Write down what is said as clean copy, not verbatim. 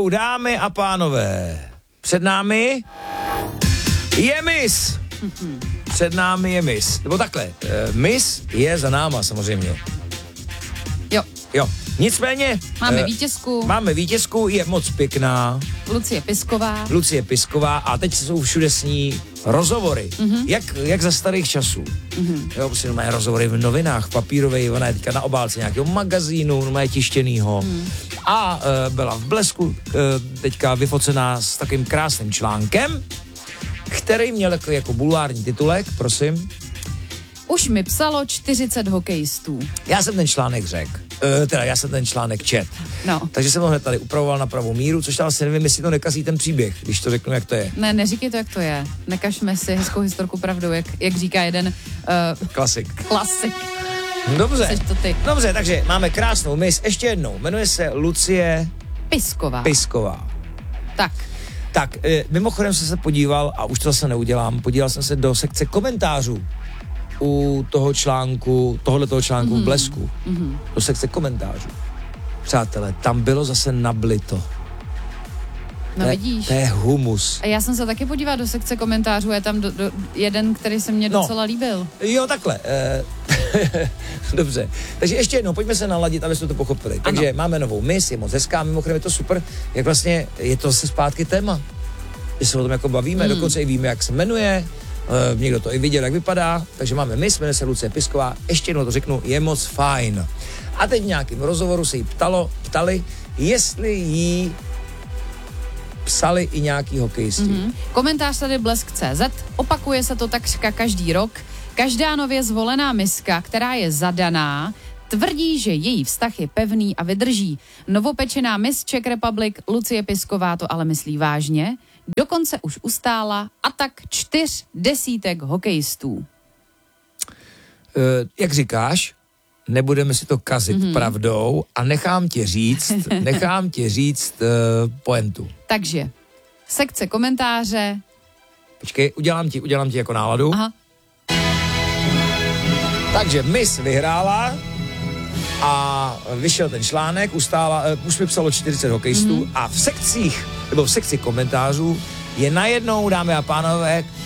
jednou, dámy a pánové, před námi je Miss. Před námi je Miss. Nebo takhle, Miss je za náma samozřejmě. Jo. Nicméně... Máme vítězku, je moc pěkná. Lucie Pisková a teď jsou všude s ní rozhovory. Jak za starých časů. Jo, prostě mají rozhovory v novinách, papírové, ona je teďka na obálce nějakého magazínu, mají tištěnýho. A byla v Blesku teďka vyfocená s takovým krásným článkem, který měl jako bulvární titulek, prosím. Už mi psalo 40 hokejistů. Já jsem ten článek řekl. Já jsem ten článek čet. No. Takže jsem ho hned tady upravoval na pravou míru, což tam asi nevím, jestli to nekazí ten příběh, když to řeknu, jak to je. Ne, neříkej to, jak to je. Nekažme si hezkou historku pravdou, jak říká jeden... Klasik. Dobře. Seš to ty. Dobře, takže máme krásnou Miss. Ještě jednou, jmenuje se Lucie Pisková. Tak, mimochodem jsem se podíval, a už to zase neudělám, podíval jsem se do sekce komentářů u toho článku, tohoto článku v Blesku. Do sekce komentářů. Přátelé, tam bylo zase nablito. No vidíš. To je humus. A já jsem se taky podívala do sekce komentářů, je tam jeden, který se mně docela líbil. Jo, takhle. Dobře. Takže ještě jednou, pojďme se naladit, aby jsme to pochopili. Takže máme novou Miss, je moc hezká, mimochodem je to super, jak vlastně je to zase zpátky téma. Že se o tom jako bavíme, dokonce i víme, jak se jmenuje, někdo to i viděl, jak vypadá, takže máme Miss, jmenuje se Lucie Pisková, ještě jednou to řeknu, je moc fajn. A teď v nějakém rozhovoru se jí ptali, jestli jí psali i nějaký hokejisti. Komentář tady Blesk.cz, opakuje se to takřka každý rok. Každá nově zvolená miska, která je zadaná, tvrdí, že její vztah je pevný a vydrží. Novopečená Miss Czech Republic Lucie Pisková to ale myslí vážně. Dokonce už ustála a tak 40 hokejistů. Jak říkáš, nebudeme si to kazit pravdou a nechám ti říct pointu. Takže, sekce komentáře. Počkej, udělám ti jako náladu. Aha. Takže Miss vyhrála a vyšel ten článek, už mi psalo 40 hokejistů a v sekci komentářů je najednou, dámy a pánové,